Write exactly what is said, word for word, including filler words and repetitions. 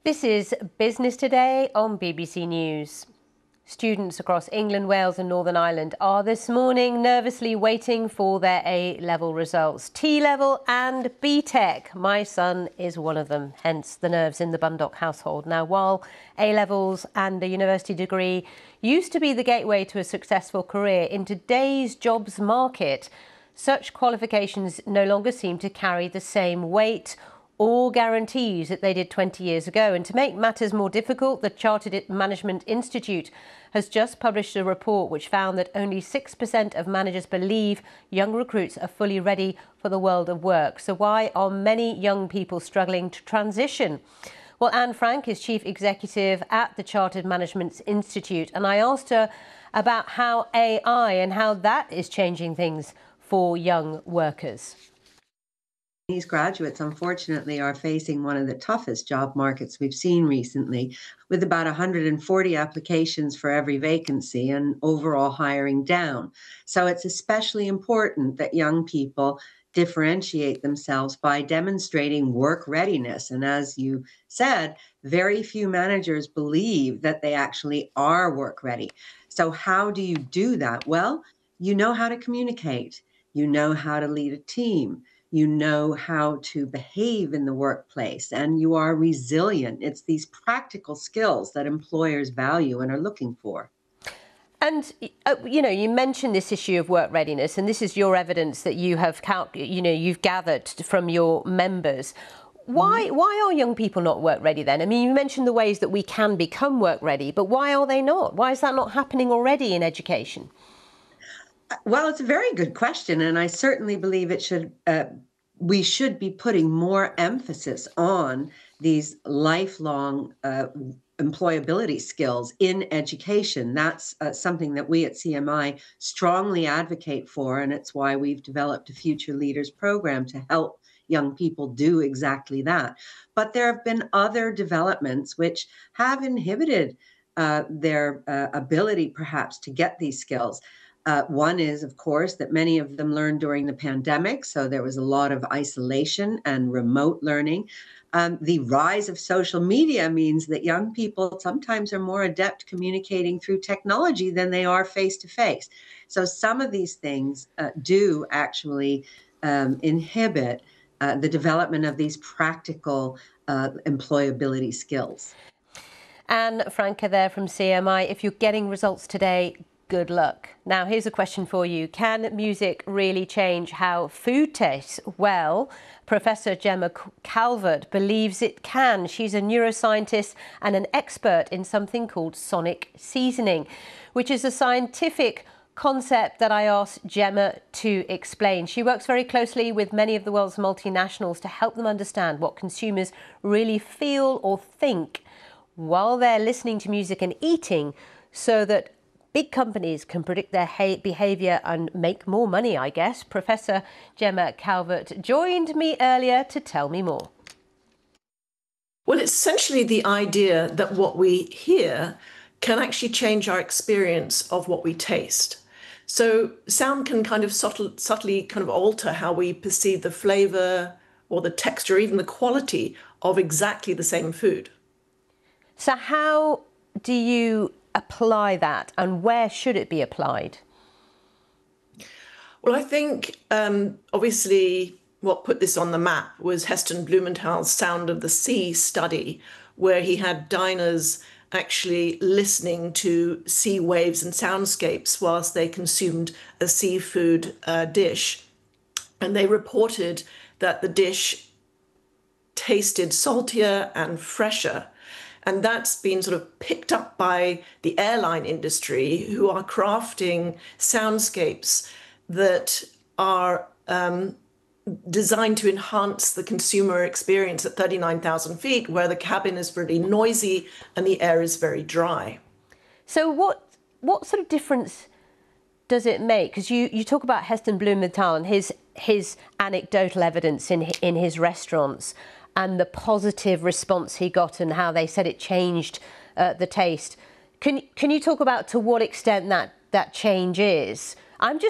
This is Business Today on B B C News. Students across England, Wales and Northern Ireland are this morning nervously waiting for their A-level results. T-level and B Tech. My son is one of them, hence the nerves in the Bundock household. Now, while A-levels and a university degree used to be the gateway to a successful career, in today's jobs market, such qualifications no longer seem to carry the same weight or guarantees that they did twenty years ago. And to make matters more difficult, the Chartered Management Institute has just published a report which found that only six percent of managers believe young recruits are fully ready for the world of work. So why are many young people struggling to transition? Well, Anne Frank is Chief Executive at the Chartered Management Institute, and I asked her about how A I and how that is changing things for young workers. These graduates, unfortunately, are facing one of the toughest job markets we've seen recently, with about one hundred forty applications for every vacancy and overall hiring down. So it's especially important that young people differentiate themselves by demonstrating work readiness. And as you said, very few managers believe that they actually are work ready. So how do you do that? Well, you know how to communicate. You know how to lead a team. You know how to behave in the workplace, and you are resilient. It's these practical skills that employers value and are looking for. And, uh, you know, you mentioned this issue of work readiness, and this is your evidence that you have, you know, you've gathered from your members. Why, mm-hmm. why are young people not work ready then? I mean, you mentioned the ways that we can become work ready, but why are they not? Why is that not happening already in education? Well, it's a very good question, and I certainly believe it should. Uh, we should be putting more emphasis on these lifelong uh, employability skills in education. That's uh, something that we at C M I strongly advocate for, and it's why we've developed a Future Leaders program to help young people do exactly that. But there have been other developments which have inhibited uh, their uh, ability, perhaps, to get these skills. Uh, one is, of course, that many of them learned during the pandemic, so there was a lot of isolation and remote learning. Um, the rise of social media means that young people sometimes are more adept communicating through technology than they are face-to-face. So some of these things uh, do actually um, inhibit uh, the development of these practical uh, employability skills. Anne Frank there from C M I. If you're getting results today, good luck. Now, here's a question for you. Can music really change how food tastes? Well, Professor Gemma Calvert believes it can. She's a neuroscientist and an expert in something called sonic seasoning, which is a scientific concept that I asked Gemma to explain. She works very closely with many of the world's multinationals to help them understand what consumers really feel or think while they're listening to music and eating, so that big companies can predict their behaviour and make more money, I guess. Professor Gemma Calvert joined me earlier to tell me more. Well, it's essentially the idea that what we hear can actually change our experience of what we taste. So sound can kind of subtle, subtly kind of alter how we perceive the flavour or the texture, even the quality of exactly the same food. So how do you apply that, and where should it be applied? Well, I think um, obviously what put this on the map was Heston Blumenthal's Sound of the Sea study, where he had diners actually listening to sea waves and soundscapes whilst they consumed a seafood uh, dish. And they reported that the dish tasted saltier and fresher. And that's been sort of picked up by the airline industry, who are crafting soundscapes that are um, designed to enhance the consumer experience at thirty-nine thousand feet, where the cabin is really noisy and the air is very dry. So what, what sort of difference does it make? Because you, you talk about Heston Blumenthal and his, his anecdotal evidence in, in his restaurants, and the positive response he got and how they said it changed uh, the taste. Can, can you talk about to what extent that, that change is? I'm just